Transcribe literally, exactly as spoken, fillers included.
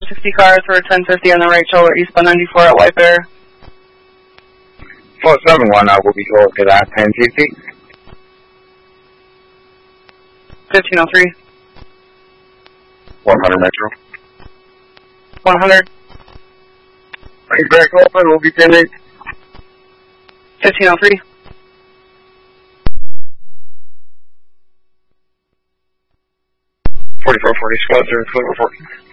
fifty cars for ten fifty on the right shoulder, eastbound ninety-four at White Bear. four seven one, I will be going to that ten fifty. fifteen oh three. one hundred Metro. one hundred. Bring back open, we'll be ten eight. fifteen oh three. forty-four forty, squad zero, four four.